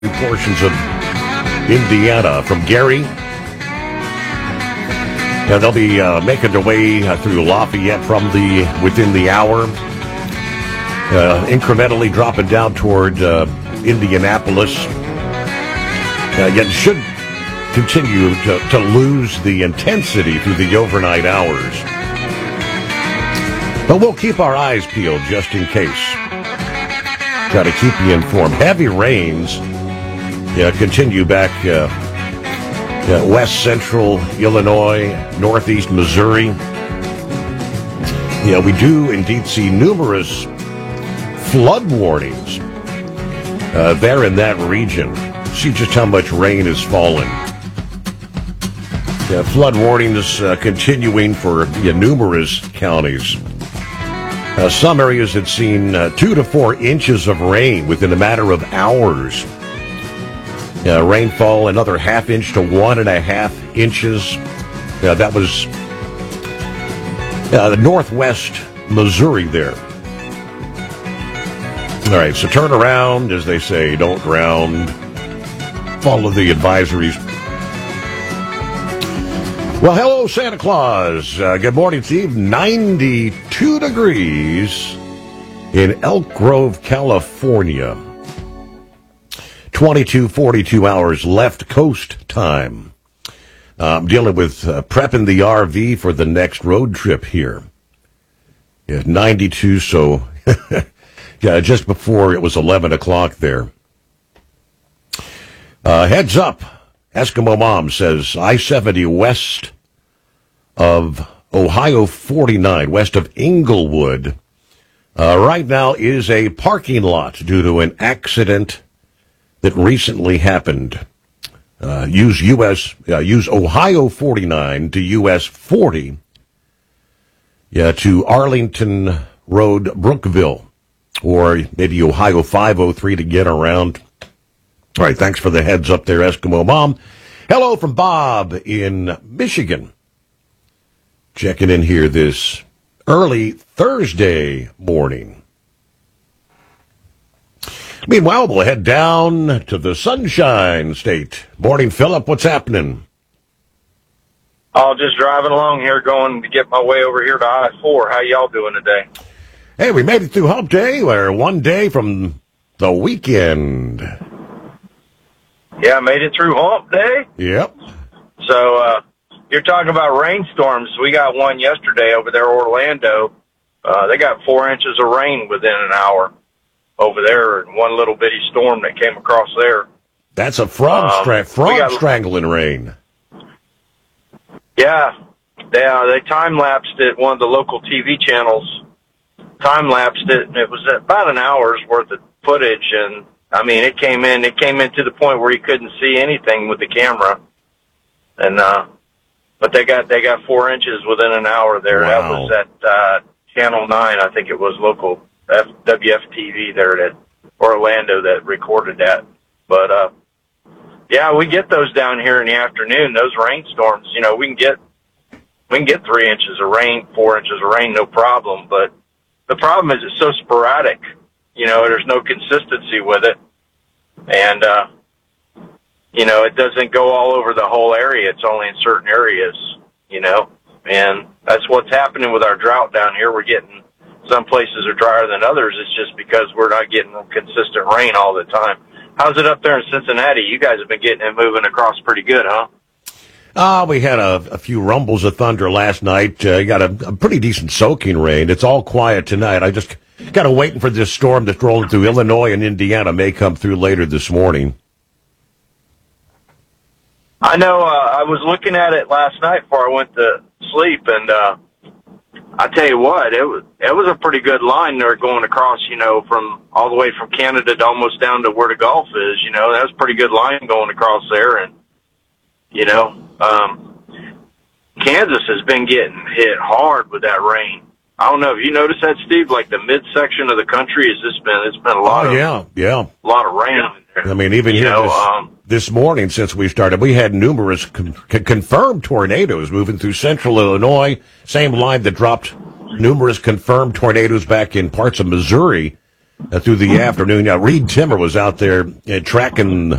portions of Indiana from Gary. And they'll be making their way through Lafayette within the hour, incrementally dropping down toward Indianapolis. Yet should continue to lose the intensity through the overnight hours. But we'll keep our eyes peeled just in case. Got to keep you informed. Heavy rains continue back west central Illinois, northeast Missouri. We do indeed see numerous flood warnings there in that region. See just how much rain is falling. Flood warnings continuing for numerous counties. Some areas had seen 2 to 4 inches of rain within a matter of hours. Rainfall another ½ inch to 1.5 inches. That was the northwest Missouri there. All right, so turn around, as they say, don't drown. Follow the advisories. Well, hello, Santa Claus. Good morning, Steve. 92 degrees in Elk Grove, California. 42 hours left coast time. I'm dealing with prepping the RV for the next road trip here. 92, so just before it was 11 o'clock there. Heads up. Eskimo Mom says I-70 west of Ohio 49, west of Inglewood, right now is a parking lot due to an accident that recently happened. Use Ohio 49 to US 40 to Arlington Road, Brookville, or maybe Ohio 503 to get around. All right, thanks for the heads up there, Eskimo Mom. Hello from Bob in Michigan. Checking in here this early Thursday morning. Meanwhile, we'll head down to the Sunshine State. Morning, Philip. What's happening? Oh, just driving along here, going to get my way over here to I-4. How y'all doing today? Hey, we made it through Hump Day. We're one day from the weekend. Yeah, made it through Hump Day. Yep. So, you're talking about rainstorms. We got one yesterday over there, Orlando. They got 4 inches of rain within an hour over there, and one little bitty storm that came across there. That's a frog strangling rain. Yeah. They time-lapsed it. One of the local TV channels time-lapsed it, and it was about an hour's worth of footage, and I mean, it came in to the point where you couldn't see anything with the camera. And, but they got 4 inches within an hour there. Wow. That was at, Channel 9, I think it was local WFTV there at Orlando that recorded that. But, yeah, we get those down here in the afternoon, those rainstorms. We can get 3 inches of rain, 4 inches of rain, no problem. But the problem is it's so sporadic. There's no consistency with it. And, it doesn't go all over the whole area. It's only in certain areas, and that's what's happening with our drought down here. We're getting, some places are drier than others. It's just because we're not getting consistent rain all the time. How's it up there in Cincinnati? You guys have been getting it moving across pretty good, huh? We had a few rumbles of thunder last night. Got a pretty decent soaking rain. It's all quiet tonight. I just got to waiting for this storm that's rolling through Illinois and Indiana. May come through later this morning. I know. I was looking at it last night before I went to sleep, and I tell you what, it was a pretty good line there going across. From all the way from Canada to almost down to where the Gulf is. That was a pretty good line going across there, and Kansas has been getting hit hard with that rain. I don't know if you noticed that, Steve. Like the midsection of the country it's been a lot a lot of rain. There. I mean, even here this morning, since we started, we had numerous confirmed tornadoes moving through central Illinois. Same line that dropped numerous confirmed tornadoes back in parts of Missouri. through the afternoon. Reed Timmer was out there tracking